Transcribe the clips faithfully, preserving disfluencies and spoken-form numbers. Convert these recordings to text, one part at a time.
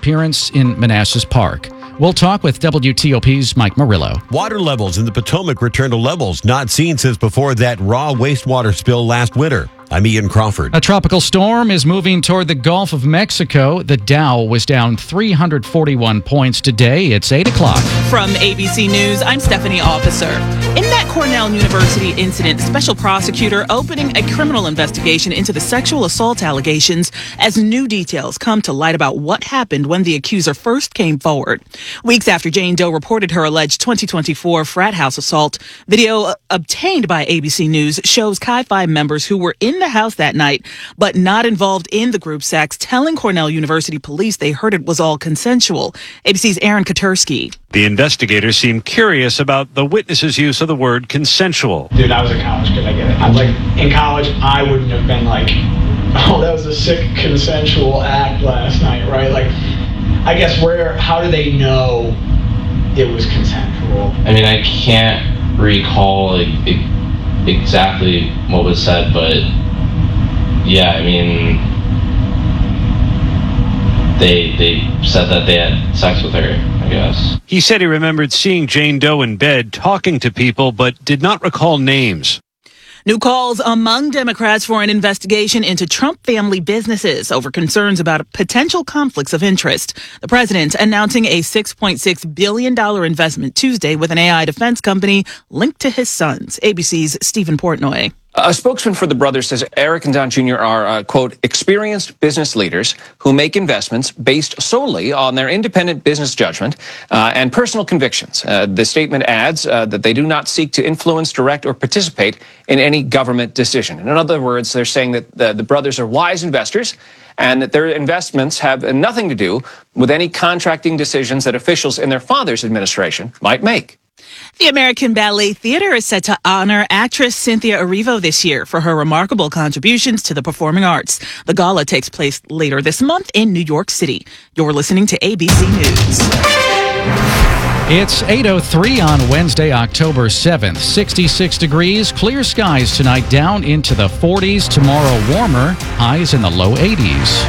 disappearance in Manassas Park. We'll talk with W T O P's Mike Murillo. Water levels in the Potomac return to levels not seen since before that raw wastewater spill last winter. I'm Ian Crawford. A tropical storm is moving toward the Gulf of Mexico. The Dow was down three hundred forty-one points today. It's eight o'clock. From A B C News, I'm Stephanie Officer. In that Cornell University incident, special prosecutor opening a criminal investigation into the sexual assault allegations as new details come to light about what happened when the accuser first came forward. Weeks after Jane Doe reported her alleged twenty twenty-four frat house assault, video obtained by A B C News shows Chi Phi members who were in the house that night, but not involved in the group sex, telling Cornell University police they heard it was all consensual. A B C's Aaron Katursky. The investigators seemed curious about the witness's use of the word consensual. Dude, I was a college kid, I get it. I was like, in college, I wouldn't have been like, oh, that was a sick consensual act last night, right? Like, I guess where, how do they know it was consensual? I mean, I can't recall like, exactly what was said, but yeah, I mean, they they said that they had sex with her, I guess. He said he remembered seeing Jane Doe in bed talking to people, but did not recall names. New calls among Democrats for an investigation into Trump family businesses over concerns about potential conflicts of interest. The president announcing a six point six billion dollars investment Tuesday with an A I defense company linked to his sons. A B C's Stephen Portnoy. A spokesman for the brothers says Eric and Don Junior are, uh, quote, experienced business leaders who make investments based solely on their independent business judgment uh, and personal convictions. Uh, the statement adds uh, that they do not seek to influence, direct, or participate in any government decision. In other words, they're saying that the, the brothers are wise investors and that their investments have nothing to do with any contracting decisions that officials in their father's administration might make. The American Ballet Theatre is set to honor actress Cynthia Erivo this year for her remarkable contributions to the performing arts. The gala takes place later this month in New York City. You're listening to A B C News. It's eight oh three on Wednesday, October seventh. sixty-six degrees, clear skies tonight, down into the forties. Tomorrow warmer, highs in the low eighties.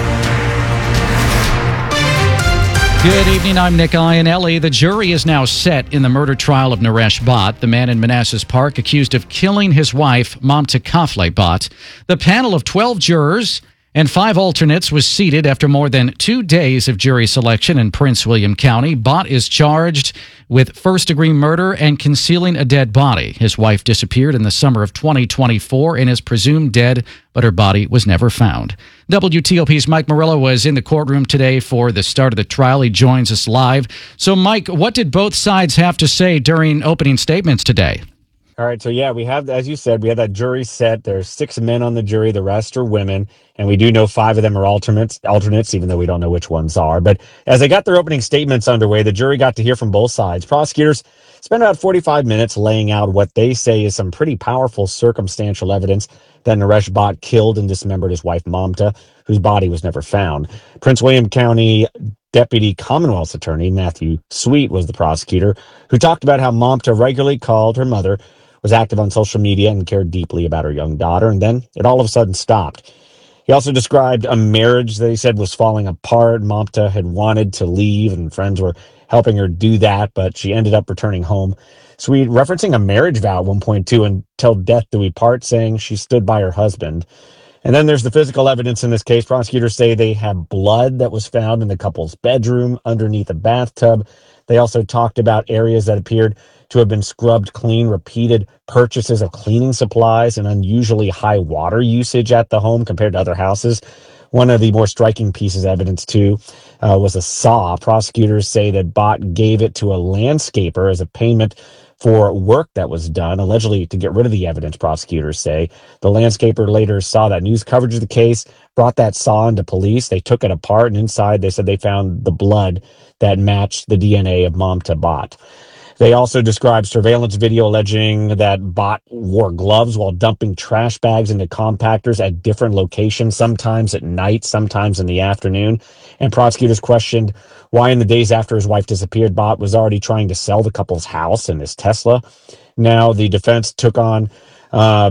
Good evening, I'm Nick Iannelli. The jury is now set in the murder trial of Naresh Bhatt, the man in Manassas Park accused of killing his wife, Mamta Kafle Bhatt. The panel of twelve jurors and five alternates was seated after more than two days of jury selection in Prince William County. Bhatt is charged with first-degree murder and concealing a dead body. His wife disappeared in the summer of twenty twenty-four and is presumed dead, but her body was never found. W T O P's Mike Murillo was in the courtroom today for the start of the trial. He joins us live. So, Mike, what did both sides have to say during opening statements today? All right, so yeah, we have, as you said, we have that jury set. There's six men on the jury, the rest are women, and we do know five of them are alternates, alternates, even though we don't know which ones are. But as they got their opening statements underway, the jury got to hear from both sides. Prosecutors spent about forty-five minutes laying out what they say is some pretty powerful circumstantial evidence that Naresh Bhatt killed and dismembered his wife, Mamta, whose body was never found. Prince William County Deputy Commonwealth's Attorney Matthew Sweet was the prosecutor, who talked about how Mamta regularly called her mother, was active on social media, and cared deeply about her young daughter, and then it all of a sudden stopped. He also described a marriage that he said was falling apart. Mamta had wanted to leave, and friends were helping her do that, but she ended up returning home. Sweet referencing a marriage vow at one point, too, until death do we part, saying she stood by her husband. And then there's the physical evidence in this case. Prosecutors say they have blood that was found in the couple's bedroom underneath a bathtub. They also talked about areas that appeared to have been scrubbed clean, repeated purchases of cleaning supplies, and unusually high water usage at the home compared to other houses. One of the more striking pieces of evidence, too, uh, was a saw. Prosecutors say that Bhatt gave it to a landscaper as a payment for work that was done, allegedly to get rid of the evidence, prosecutors say. The landscaper later saw that news coverage of the case, brought that saw into police. They took it apart, and inside they said they found the blood that matched the D N A of Mamta Bhatt. They also described surveillance video alleging that Bhatt wore gloves while dumping trash bags into compactors at different locations, sometimes at night, sometimes in the afternoon. And prosecutors questioned why in the days after his wife disappeared, Bhatt was already trying to sell the couple's house and his Tesla. Now the defense took on uh, about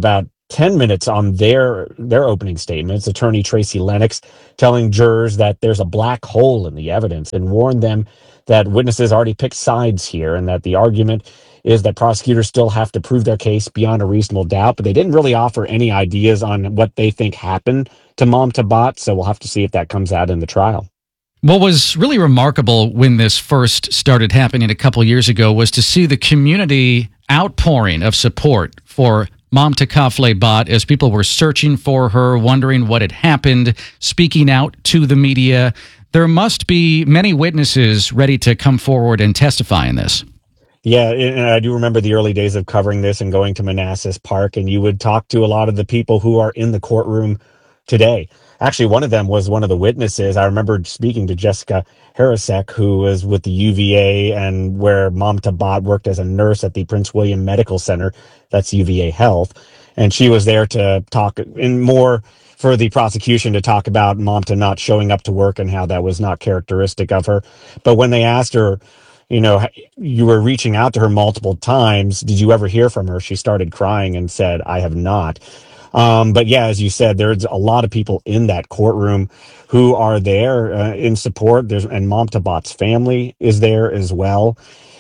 ten minutes on their their opening statements. Attorney Tracy Lennox telling jurors that there's a black hole in the evidence and warned them that witnesses already picked sides here and that the argument is that prosecutors still have to prove their case beyond a reasonable doubt, but they didn't really offer any ideas on what they think happened to Mamta Bhatt, so we'll have to see if that comes out in the trial. What was really remarkable when this first started happening a couple years ago was to see the community outpouring of support for Mamta Kafle Bhatt as people were searching for her, wondering what had happened, speaking out to the media. There must be many witnesses ready to come forward and testify in this. Yeah, and I do remember the early days of covering this and going to Manassas Park, and you would talk to a lot of the people who are in the courtroom today. Actually, one of them was one of the witnesses. I remember speaking to Jessica Harasek, who was with the U V A and where Mamta Bhatt worked as a nurse at the Prince William Medical Center. That's U V A Health. And she was there to talk in more for the prosecution to talk about Mamta not showing up to work and how that was not characteristic of her. But when they asked her, you know, you were reaching out to her multiple times, did you ever hear from her? She started crying and said, I have not. Um, but yeah, as you said, there's a lot of people in that courtroom who are there uh, in support. There's, and Mamta Bhatt's family is there as well.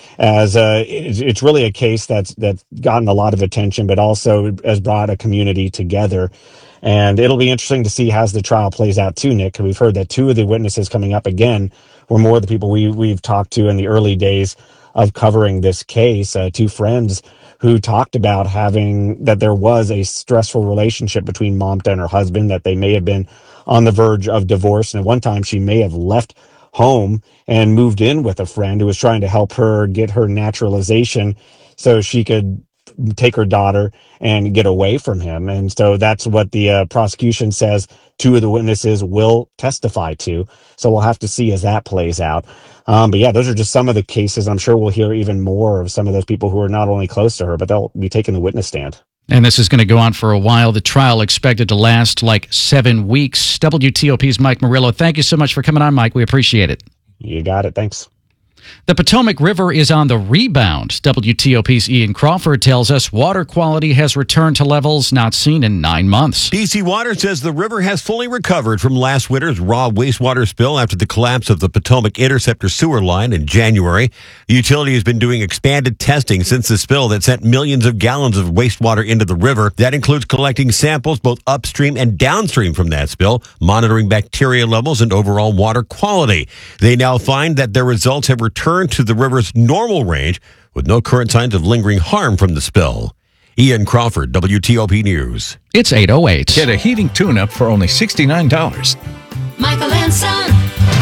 As uh, it's, it's really a case that's that's gotten a lot of attention, but also has brought a community together. And it'll be interesting to see how the trial plays out too, Nick. We've heard that two of the witnesses coming up again were more of the people we, we've talked to in the early days of covering this case. Uh, two friends who talked about having that there was a stressful relationship between Mamta and her husband, that they may have been on the verge of divorce. And at one time she may have left home and moved in with a friend who was trying to help her get her naturalization so she could take her daughter and get away from him. And so that's what the uh, prosecution says two of the witnesses will testify to. So we'll have to see as that plays out. Um, but yeah, those are just some of the cases. I'm sure we'll hear even more of some of those people who are not only close to her, but they'll be taking the witness stand. And this is going to go on for a while. The trial expected to last like seven weeks. W T O P's Mike Murillo, thank you so much for coming on, Mike. We appreciate it. You got it. Thanks. The Potomac River is on the rebound. W T O P's Ian Crawford tells us water quality has returned to levels not seen in nine months. D C Water says the river has fully recovered from last winter's raw wastewater spill after the collapse of the Potomac Interceptor sewer line in January. The utility has been doing expanded testing since the spill that sent millions of gallons of wastewater into the river. That includes collecting samples both upstream and downstream from that spill, monitoring bacteria levels and overall water quality. They now find that their results have returned to the river's normal range with no current signs of lingering harm from the spill. Ian Crawford, W T O P News. It's eight oh eight. Get a heating tune-up for only sixty-nine dollars. Michael and Son.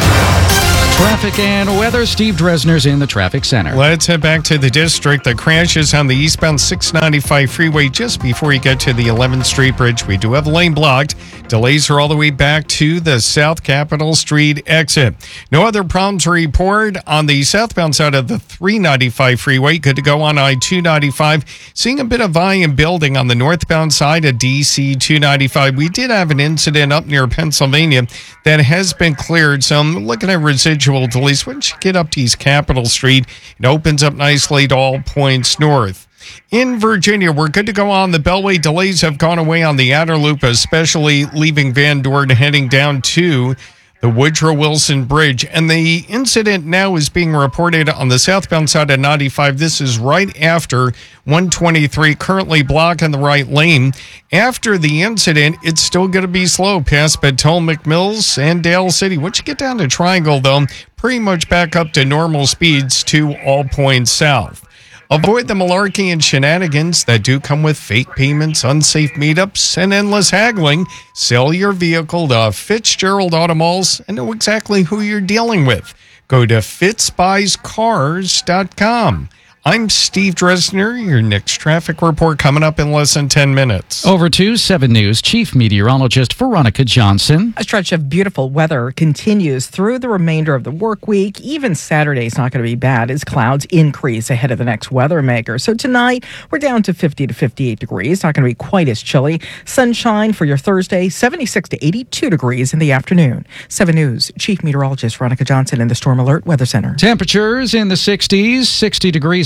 Traffic and weather. Steve Dresner's in the traffic center. Let's head back to the district. The crashes on the eastbound six ninety-five freeway just before you get to the eleventh Street Bridge. We do have a lane blocked. Delays are all the way back to the South Capitol Street exit. No other problems to report on the southbound side of the three ninety-five freeway. Good to go on I two ninety-five. Seeing a bit of volume building on the northbound side of D C two ninety-five. We did have an incident up near Pennsylvania that has been cleared. So I'm looking at residual delays. Once you get up to East Capitol Street, it opens up nicely to all points north. In Virginia, we're good to go on the Beltway. Delays have gone away on the outer loop, especially leaving Van Dorn heading down to the Woodrow Wilson Bridge. And the incident now is being reported on the southbound side of ninety-five. This is right after one twenty-three, currently blocking the right lane. After the incident, it's still going to be slow past Potomac Mills and Dale City. Once you get down to Triangle, though, pretty much back up to normal speeds to all points south. Avoid the malarkey and shenanigans that do come with fake payments, unsafe meetups, and endless haggling. Sell your vehicle to Fitzgerald Automalls and know exactly who you're dealing with. Go to fitz buys cars dot com. I'm Steve Dresner. Your next traffic report coming up in less than ten minutes. Over to seven News Chief Meteorologist Veronica Johnson. A stretch of beautiful weather continues through the remainder of the work week. Even Saturday's not going to be bad as clouds increase ahead of the next weather maker. So tonight, we're down to fifty to fifty-eight degrees. Not going to be quite as chilly. Sunshine for your Thursday, seventy-six to eighty-two degrees in the afternoon. seven News Chief Meteorologist Veronica Johnson in the Storm Alert Weather Center. Temperatures in the sixties, sixty degrees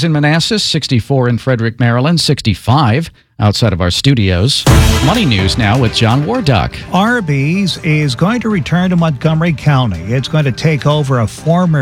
degrees in Manassas, sixty-four in Frederick, Maryland, sixty-five outside of our studios. Money news now with John Wardock. Arby's is going to return to Montgomery County. It's going to take over a former